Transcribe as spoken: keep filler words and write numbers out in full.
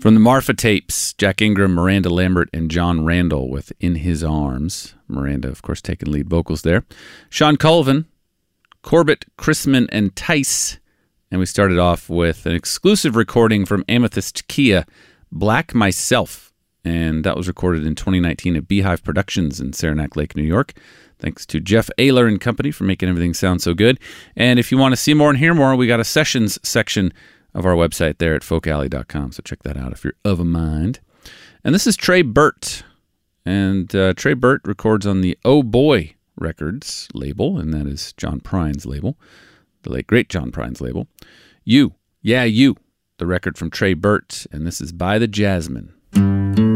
From the Marfa tapes, Jack Ingram, Miranda Lambert, and John Randall with In His Arms. Miranda, of course, taking lead vocals there. Sean Colvin, Corbett, Chrisman, and Tice. And we started off with an exclusive recording from Amethyst Kia, Black Myself. And that was recorded in twenty nineteen at Beehive Productions in Saranac Lake, New York. Thanks to Jeff Ayler and company for making everything sound so good. And if you want to see more and hear more, we got a sessions section of our website there at folk alley dot com. So check that out if you're of a mind. And this is Trey Burt. And uh, Trey Burt records on the Oh Boy Records label, and that is John Prine's label, the late great John Prine's label. You, Yeah You, the record from Trey Burt, and this is By the Jasmine.